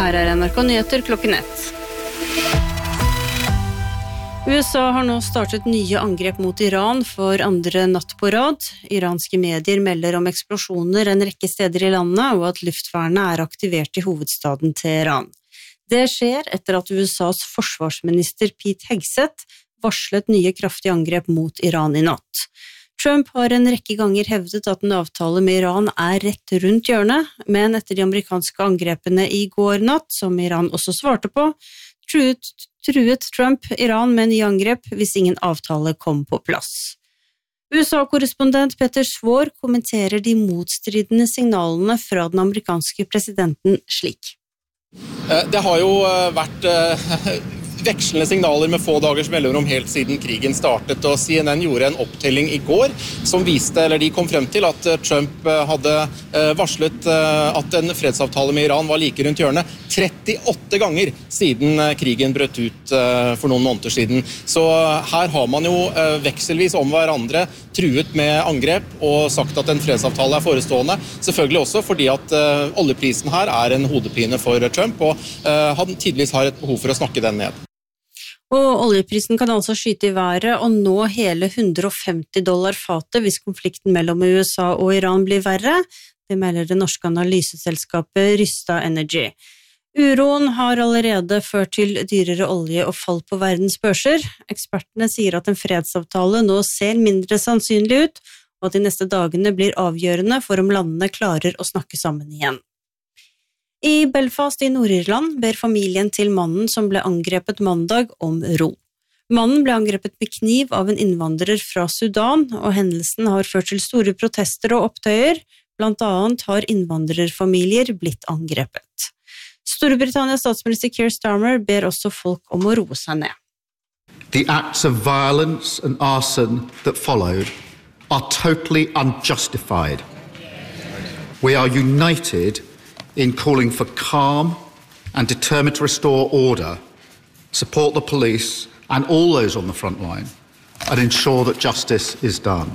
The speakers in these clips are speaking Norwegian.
Her NRK Nyheter klokken 1. USA har nå startet nye angrep mot Iran for andre natt på rad. Iranske medier melder om eksplosjoner en rekke steder i landet, og at luftvernet er aktivert i hovedstaden Teheran. Det skjer etter at USAs forsvarsminister Pete Hegseth varslet nye kraftige angrep mot Iran i natt. Trump har en rekke ganger hevdet at en avtale med Iran er rett rundt hjørnet, men etter de amerikanske angrepene i går natt, som Iran også svarte på, truet Trump Iran med nye angrep hvis ingen avtale kom på plass. USA-korrespondent Peter Svår kommenterer de motstridende signalene fra den amerikanske presidenten slik. Det har jo vært vekslende signaler med få dagers mellomrom helt siden krigen startet, og CNN gjorde en opptelling i går som viste, eller de kom frem til, at Trump hadde varslet at en fredsavtale med Iran var like rundt hjørnet 38 ganger siden krigen brøt ut for noen måneder siden. Så her har man jo vekselvis om hverandre truet med angrep og sagt at en fredsavtale er forestående. Selvfølgelig også fordi at oljeprisen her er en hodepine for Trump, og han tydeligvis har et behov for å snakke den ned. Og oljeprisen kan altså skyte i været og nå hele $150 fatet hvis konflikten mellom USA og Iran blir verre. Det melder det norske analyseselskapet Rystad Energy. Uroen har allerede ført til dyrere olje og fall på verdens børser. Ekspertene sier at en fredsavtale nå ser mindre sannsynlig ut, og at de neste dagene blir avgjørende for om landene klarer å snakke sammen igjen. I Belfast i Nord-Irland ber familien til mannen som ble angrepet mandag om ro. Mannen ble angrepet med kniv av en innvandrer fra Sudan, og hendelsen har ført til store protester og opptøyer. Blant annet har innvandrerfamilier blitt angrepet. Storbritannias statsminister Keir Starmer ber også folk om å roe seg ned. The acts of violence and arson that followed are totally unjustified. We are united in calling for calm and determined to restore order, support the police and all those on the front line, and ensure that justice is done.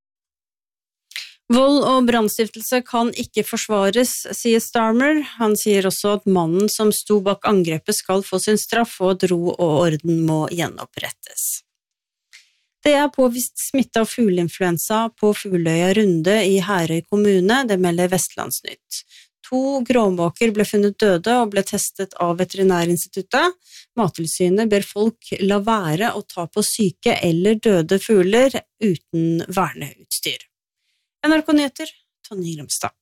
Vold og brannstiftelse kan ikke forsvares, sier Starmer. Han sier også at mannen som sto bak angrepet skal få sin straff, og at ro og orden må gjenopprettes. Det er påvist smitte av fugleinfluensa på Fugløya Runde i Herøy kommune, det melder Vestlandsnytt. 2 gråmåker ble funnet døde og ble testet av Veterinærinstituttet. Mattilsynet ber folk la være å ta på syke eller døde fugler uten verneutstyr. NRK Nyheter, Tonje Grimstad.